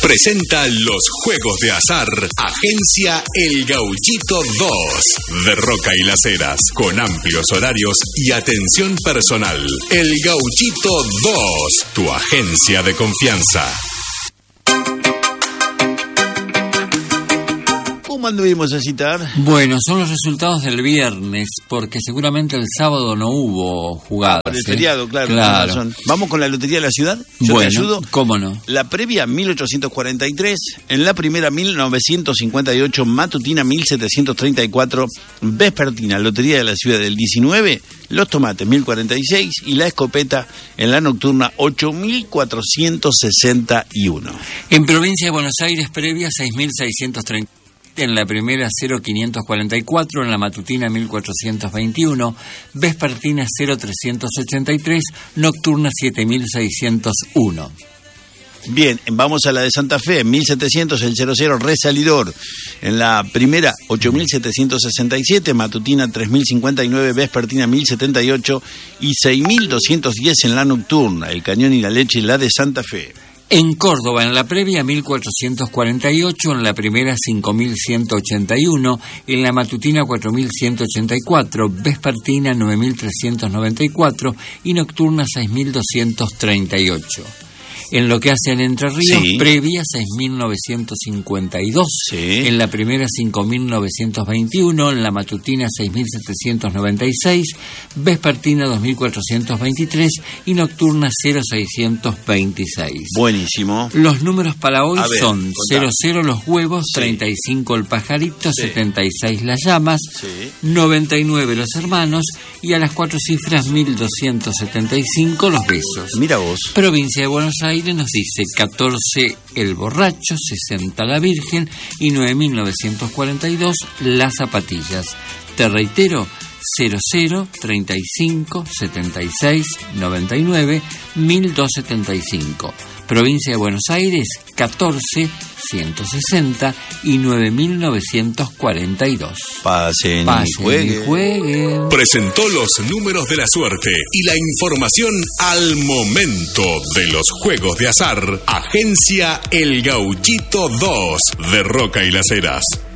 presenta los juegos de azar. Agencia El Gauchito 2 de Roca y Las Heras, con amplios horarios y atención personal. El Gauchito 2, tu agencia de confianza. ¿Cómo anduvimos a citar? Bueno, son los resultados del viernes, porque seguramente el sábado no hubo jugadas. Por el feriado, claro. ¿Vamos con la Lotería de la Ciudad? Bueno, te ayudo. ¿Cómo no? La previa 1843, en la primera 1958, matutina 1734, vespertina Lotería de la Ciudad del 19, los tomates 1046 y la escopeta en la nocturna 8461. En provincia de Buenos Aires, previa 6630. En la primera 0544, en la matutina 1421, vespertina 0383, nocturna 7601. Bien, vamos a la de Santa Fe, 1700 el 00 resalidor. En la primera 8767, matutina 3059, vespertina 1078 y 6210 en la nocturna, el cañón y la leche, la de Santa Fe. En Córdoba, en la previa 1448, en la primera 5181, en la matutina 4184, vespertina 9394 y nocturna 6238. En lo que hace en Entre Ríos, sí. Previa 6.952, sí. En la primera 5.921, en la matutina 6.796, vespertina 2.423 y nocturna 0.626. Buenísimo. Los números para hoy son contá. 00 los huevos, sí. 35 el pajarito, sí. 76 las llamas, sí. 99 los hermanos y a las 4 cifras 1.275 los besos. Mira vos. Provincia de Buenos Aires nos dice 14 el borracho, 60 la virgen y 9.942 las zapatillas. Te reitero, 00, 35, 76, 99, 1275. Provincia de Buenos Aires, 14, 160 y 9.942. Pasen y jueguen. Presentó los números de la suerte y la información al momento de los juegos de azar. Agencia El Gauchito 2 de Roca y Las Heras.